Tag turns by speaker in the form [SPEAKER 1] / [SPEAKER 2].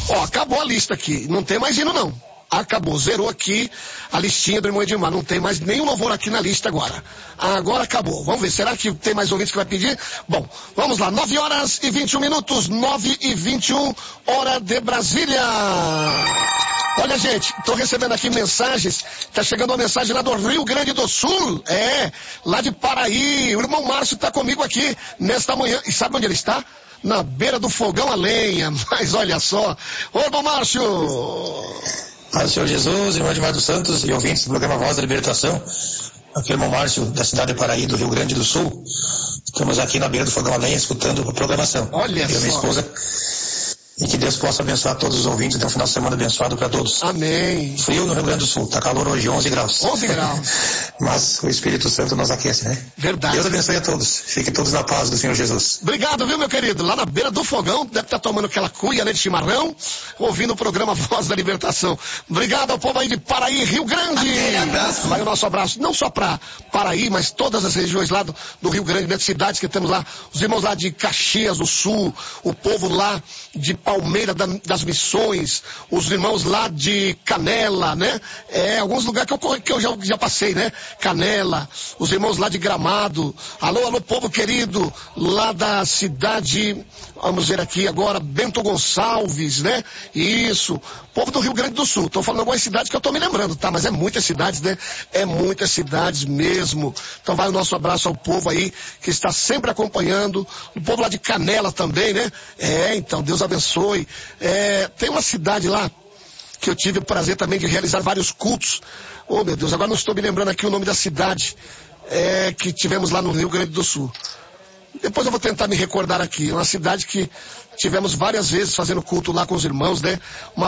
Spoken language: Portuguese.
[SPEAKER 1] Ó, acabou a lista aqui, não tem mais hino não. Acabou, zerou aqui a listinha do irmão Edmar, não tem mais nenhum louvor aqui na lista agora. Agora acabou, vamos ver, será que tem mais ouvintes que vai pedir? Bom, vamos lá, 9h21, 9h21, hora de Brasília. Olha, gente, tô recebendo aqui mensagens, tá chegando uma mensagem lá do Rio Grande do Sul, lá de Paraí, o irmão Márcio tá comigo aqui nesta manhã, e sabe onde ele está? Na beira do fogão a lenha, mas olha só, ô irmão Márcio...
[SPEAKER 2] Paz do Senhor Jesus, irmão Edmar dos Santos e ouvintes do programa Voz da Libertação. Aqui é o irmão Márcio, da cidade de Paraí, do Rio Grande do Sul. Estamos aqui na beira do fogão a lenha, escutando a programação.
[SPEAKER 1] Olha só.
[SPEAKER 2] Eu e minha esposa. E que Deus possa abençoar todos os ouvintes. Ter um final de semana abençoado para todos.
[SPEAKER 1] Amém.
[SPEAKER 2] Frio no Rio Grande do Sul. Tá calor hoje, 11 graus.
[SPEAKER 1] 11 graus.
[SPEAKER 2] Mas o Espírito Santo nos aquece, né?
[SPEAKER 1] Verdade.
[SPEAKER 2] Deus abençoe a todos. Fiquem todos na paz do Senhor Jesus.
[SPEAKER 1] Obrigado, viu, meu querido? Lá na beira do fogão, deve estar tomando aquela cuia, né, de chimarrão, ouvindo o programa Voz da Libertação. Obrigado ao povo aí de Paraí, Rio Grande. Vai o nosso abraço, não só para Paraí, mas todas as regiões lá do Rio Grande, né, de cidades que temos lá, os irmãos lá de Caxias do Sul, o povo lá de Palmeira das Missões, os irmãos lá de Canela, né? Alguns lugares que eu já passei, né? Canela, os irmãos lá de Gramado. Alô, povo querido, lá da cidade, vamos ver aqui agora, Bento Gonçalves, né? Isso, povo do Rio Grande do Sul. Tô falando algumas cidades que eu tô me lembrando, tá? Mas é muitas cidades, né? É muitas cidades mesmo. Então vai o nosso abraço ao povo aí, que está sempre acompanhando. O povo lá de Canela também, né? Então, Deus abençoe. Tem uma cidade lá que eu tive o prazer também de realizar vários cultos. Oh, meu Deus, agora não estou me lembrando aqui o nome da cidade que tivemos lá no Rio Grande do Sul. Depois eu vou tentar me recordar aqui. É uma cidade que tivemos várias vezes fazendo culto lá com os irmãos, né? Uma